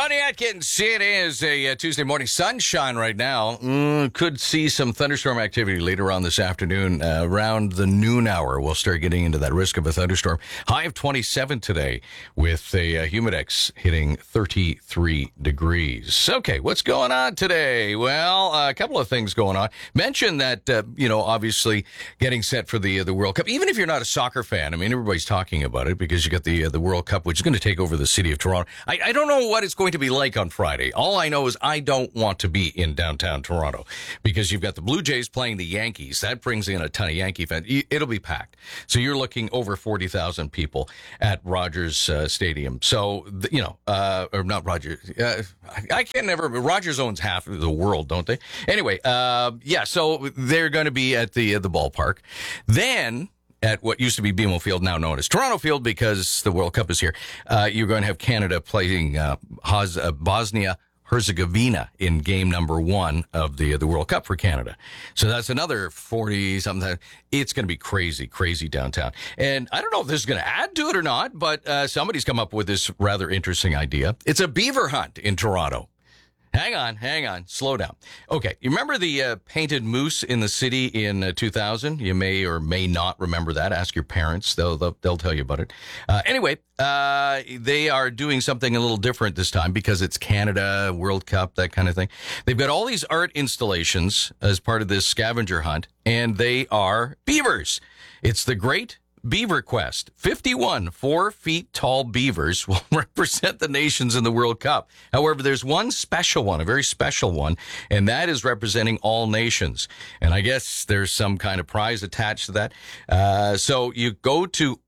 Rodney Atkins, it is a Tuesday morning sunshine right now. Could see some thunderstorm activity later on this afternoon. Around the noon hour, we'll start getting into that risk of a thunderstorm. High of 27 today with a humidex hitting 33 degrees. Okay, what's going on today? Well, a couple of things going on. Mentioned that, obviously getting set for the World Cup. Even if you're not a soccer fan, I mean, everybody's talking about it because you got the World Cup, which is going to take over the city of Toronto. I don't know what it's going to be like on Friday. All I know is I don't want to be in downtown Toronto because you've got the Blue Jays playing the Yankees. That brings in a ton of Yankee fans. It'll be packed. So you're looking over 40,000 people at Rogers Stadium. So, or not Rogers. I can't never. Rogers owns half of the world, don't they? Anyway, so they're going to be at the ballpark. Then, at what used to be BMO Field, now known as Toronto Field, because the World Cup is here, you're going to have Canada playing Bosnia-Herzegovina in game number 1 of the World Cup for Canada. So that's another 40-something. It's going to be crazy, crazy downtown. And I don't know if this is going to add to it or not, but somebody's come up with this rather interesting idea. It's a beaver hunt in Toronto. Hang on. Slow down. Okay, you remember the painted moose in the city in 2000? You may or may not remember that. Ask your parents. They'll tell you about it. Anyway, they are doing something a little different this time because it's Canada, World Cup, that kind of thing. They've got all these art installations as part of this scavenger hunt, and they are beavers. It's the Great Beaver Quest. 51 4-feet-tall beavers will represent the nations in the World Cup. However, there's one special one, a very special one, and that is representing all nations. And I guess there's some kind of prize attached to that. So you go to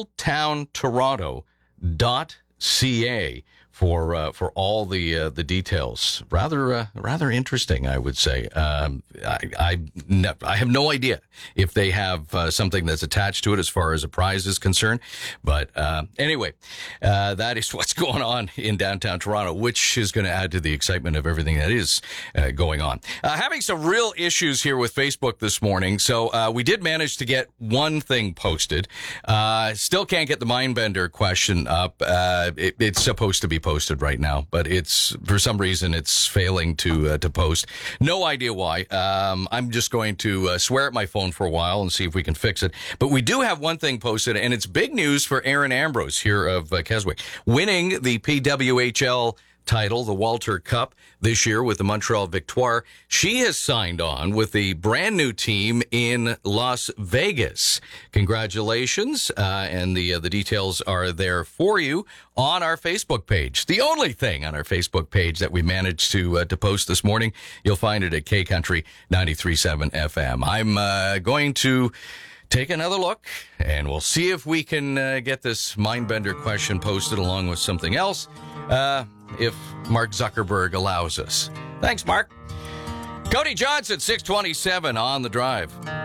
oldtowntoronto.ca for all the details. Rather interesting, I would say. I have no idea if they have something that's attached to it as far as a prize is concerned. But anyway, that is what's going on in downtown Toronto, which is going to add to the excitement of everything that is going on. Having some real issues here with Facebook this morning. So we did manage to get one thing posted. Still can't get the Mindbender question up. It's supposed to be posted right now, but it's for some reason it's failing to post. No idea why. I'm just going to swear at my phone for a while and see if we can fix it. But we do have one thing posted, and it's big news for Erin Ambrose here of Keswick, winning the PWHL title, the Walter Cup, this year with the Montreal Victoire. She has signed on with the brand new team in Las Vegas. Congratulations, and the details are there for you on our Facebook page. The only thing on our Facebook page that we managed to post this morning. You'll find it at K Country 93.7 FM. I'm going to take another look, and we'll see if we can get this Mindbender question posted along with something else, if Mark Zuckerberg allows us. Thanks, Mark. Cody Johnson, 627 on the drive.